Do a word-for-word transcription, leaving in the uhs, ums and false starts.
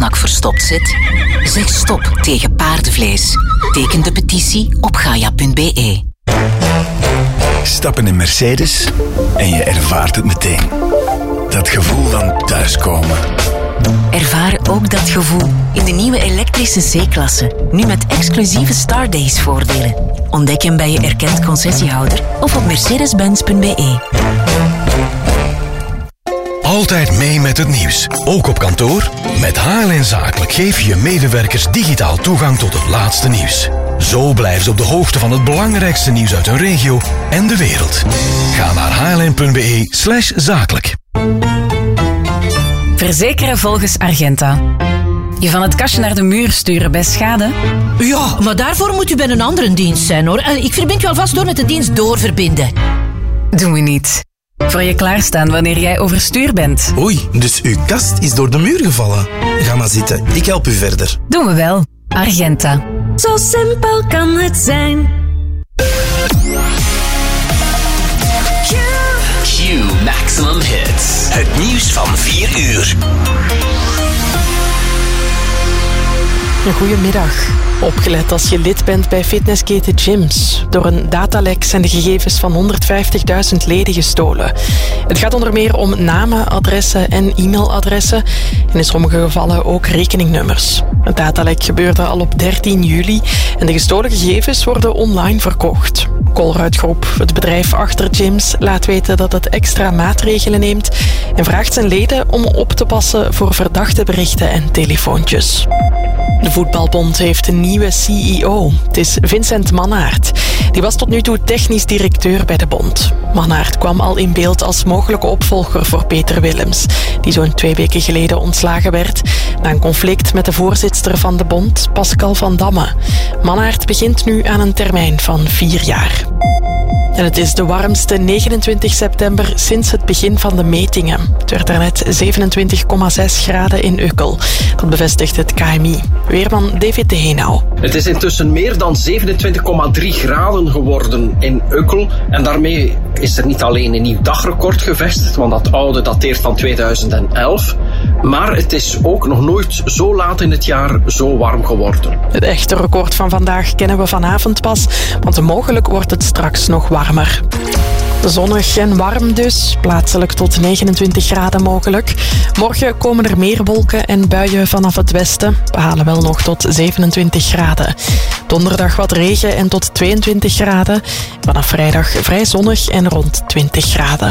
paardenafsnak verstopt zit? Zeg stop tegen paardenvlees. Teken de petitie op gaia punt b e. Stap in een Mercedes en je ervaart het meteen. Dat gevoel van thuiskomen. Ervaar ook dat gevoel in de nieuwe elektrische C-klasse. Nu met exclusieve Star Days voordelen. Ontdek hem bij je erkend concessiehouder of op mercedes benz punt b e. Altijd mee met het nieuws, ook op kantoor. Met H L N Zakelijk geef je je medewerkers digitaal toegang tot het laatste nieuws. Zo blijven ze op de hoogte van het belangrijkste nieuws uit hun regio en de wereld. Ga naar h l n punt b e slash zakelijk. Verzekeren volgens Argenta. Je van het kastje naar de muur sturen bij schade? Ja, maar daarvoor moet u bij een andere dienst zijn, hoor. Ik verbind je alvast door met de dienst doorverbinden. Doen we niet. Voor je klaarstaan wanneer jij overstuur bent. Oei, dus uw kast is door de muur gevallen. Ga maar zitten, ik help u verder. Doen we wel. Argenta. Zo simpel kan het zijn. Q Maximum Hits. Het nieuws van vier uur. Goedemiddag. Opgelet als je lid bent bij fitnessketen Gyms. Door een datalek zijn de gegevens van honderdvijftigduizend leden gestolen. Het gaat onder meer om namen, adressen en e-mailadressen en in sommige gevallen ook rekeningnummers. Het datalek gebeurde al op dertien juli en de gestolen gegevens worden online verkocht. Colruyt Groep, het bedrijf achter Gyms, laat weten dat het extra maatregelen neemt en vraagt zijn leden om op te passen voor verdachte berichten en telefoontjes. De Voetbalbond heeft een nieuwe C E O. Het is Vincent Mannaert. Die was tot nu toe technisch directeur bij de bond. Mannaert kwam al in beeld als mogelijke opvolger voor Peter Willems, die zo'n twee weken geleden ontslagen werd na een conflict met de voorzitster van de bond, Pascal van Damme. Mannaert begint nu aan een termijn van vier jaar. En het is de warmste negenentwintig september sinds het begin van de metingen. Het werd daarnet zevenentwintig komma zes graden in Ukkel. Dat bevestigt het K M I. Weerman David de Heenau. Het is intussen meer dan zevenentwintig komma drie graden geworden in Ukkel. En daarmee is er niet alleen een nieuw dagrecord gevestigd, want dat oude dateert van tweeduizend elf. Maar het is ook nog nooit zo laat in het jaar zo warm geworden. Het echte record van vandaag kennen we vanavond pas, want mogelijk wordt het straks nog warmer. Zonnig en warm dus, plaatselijk tot negenentwintig graden mogelijk. Morgen komen er meer wolken en buien vanaf het westen. We halen wel nog tot zevenentwintig graden. Donderdag wat regen en tot tweeëntwintig graden. Vanaf vrijdag vrij zonnig en rond twintig graden.